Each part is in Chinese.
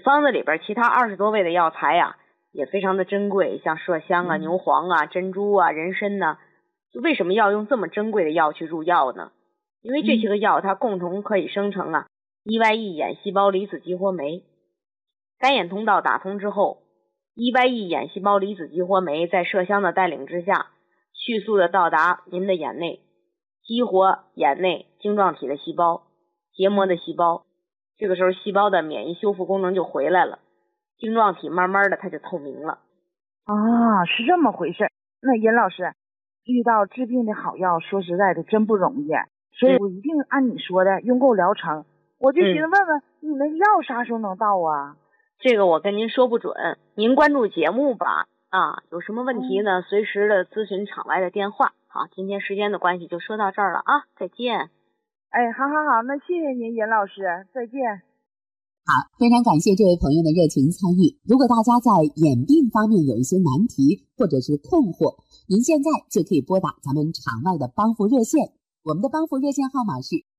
方子里边其他20多味的药材呀，也非常的珍贵，像麝香啊、牛黄啊、珍珠啊、人参呢。就为什么要用这么珍贵的药去入药呢？因为这些个药它共同可以生成EYE 眼细胞离子激活酶。干眼通道打通之后，EYE 眼细胞离子激活酶在麝香的带领之下，迅速的到达您的眼内，激活眼内晶状体的细胞、结膜的细胞。这个时候细胞的免疫修复功能就回来了，晶状体慢慢的它就透明了。 啊，是这么回事。那尹老师，遇到治病的好药，说实在的真不容易，所以我一定按你说的用够疗程。我就寻思问问，你那药啥时候能到啊？ 这个我跟您说不准，您关注节目吧。有什么问题呢？随时的咨询场外的电话。好，今天时间的关系就说到这儿了啊，再见。 哎，好，那谢谢您，尹老师，再见。 好，非常感谢这位朋友的热情参与。如果大家在眼病方面有一些难题或者是困惑，您现在就可以拨打咱们场外的帮扶热线，我们的帮扶热线号码是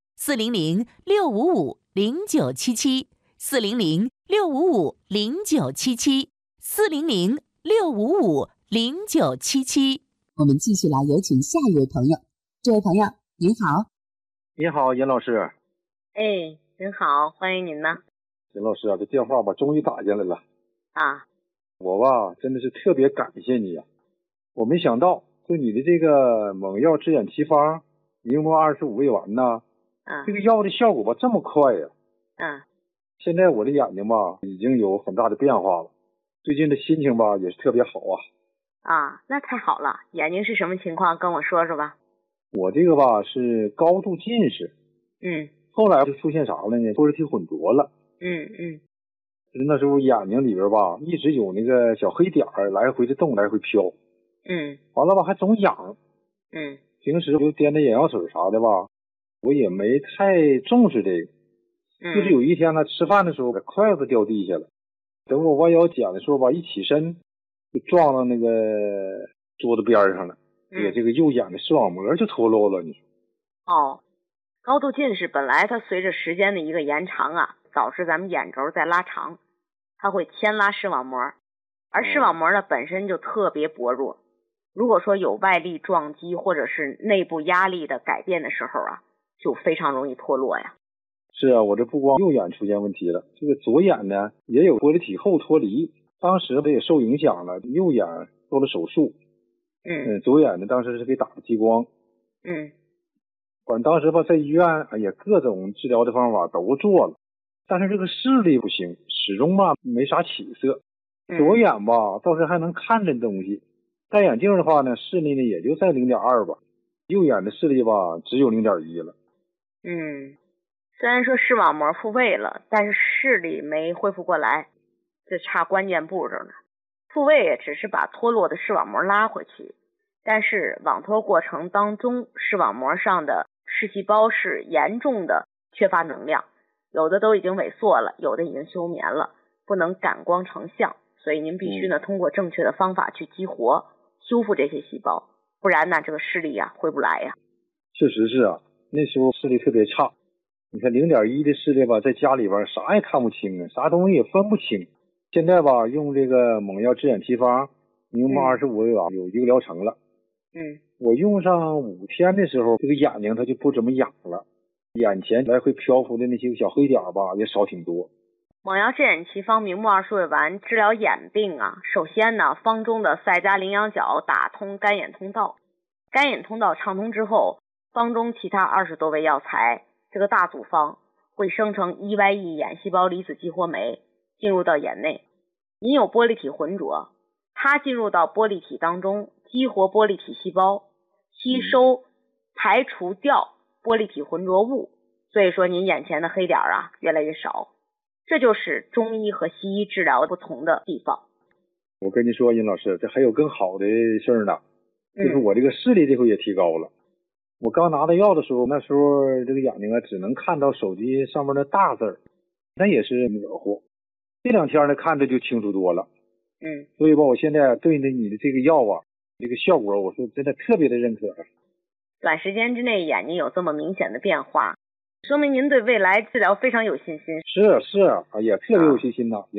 400-655-0977，400-655-0977。我们继续来有请下一位朋友。这位朋友您好。 你好，尹老师。 哎，您好，欢迎您呢。 尹老师啊，这电话吧终于打进来了啊。 我吧真的是特别感谢你啊，我没想到就你的这个猛药治眼奇方明末25味丸呢，这个药的效果吧这么快呀。现在我的眼睛吧已经有很大的变化了，最近的心情吧也是特别好啊。 那太好了，眼睛是什么情况跟我说说吧。 我这个吧是高度近视，后来就出现啥了呢？玻璃体混浊了。就是那时候眼睛里边吧一直有那个小黑点儿来回的动，来回飘。完了吧还总痒。平时就掂着眼药水啥的吧，我也没太重视这个。就是有一天呢，吃饭的时候把筷子掉地下了，等我弯腰捡的时候吧，一起身就撞到那个桌子边上了，这个右眼的视网膜就脱落了。你说高度近视本来它随着时间的一个延长导致咱们眼轴在拉长，它会牵拉视网膜，而视网膜呢本身就特别薄弱，如果说有外力撞击或者是内部压力的改变的时候就非常容易脱落呀。 是啊，我这不光右眼出现问题了，这个左眼呢也有玻璃体后脱离，当时它也受影响了，右眼做了手术。左眼呢当时是给打了激光。管当时吧在医院各种治疗的方法都做了，但是这个视力不行，始终吧没啥起色。左眼吧倒是还能看见东西，戴眼镜的话呢视力呢也就在 0.2 吧，右眼的视力吧只有 0.1 了。 虽然说视网膜复位了，但是视力没恢复过来，这差关键步骤呢。复位也只是把脱落的视网膜拉回去，但是网脱过程当中，视网膜上的视细胞是严重的缺乏能量，有的都已经萎缩了，有的已经休眠了，不能感光成像，所以您必须呢通过正确的方法去激活修复这些细胞，不然呢这个视力回不来呀。 确实是啊，那时候视力特别差，你看 0.1 的视力吧在家里边啥也看不清啥东西也分不清。现在吧用这个猛药治眼奇方明末25味丸有一个疗程了。我用上5天的时候，这个眼睛它就不怎么痒了，眼前来回漂浮的那些小黑点吧也少挺多。 猛药治眼奇方明末25味丸治疗眼病首先呢，方中的赛加羚羊角打通干眼通道，干眼通道畅通之后，方中其他20多味药材这个大组方会生成 EYE 眼细胞离子激活酶，进入到眼内。您有玻璃体浑浊，它进入到玻璃体当中，激活玻璃体细胞，吸收排除掉玻璃体浑浊物，所以说您眼前的黑点越来越少。这就是中医和西医治疗不同的地方。 我跟你说尹老师，这还有更好的事儿呢，就是我这个视力这回也提高了。我刚拿到药的时候，那时候这个眼睛只能看到手机上面的大字儿，那也是模糊。这2天呢看着就清楚多了。所以吧我现在对你的这个药这个效果我说真的特别的认可。 短时间之内眼睛有这么明显的变化，说明您对未来治疗非常有信心。 是也特别有信心呐。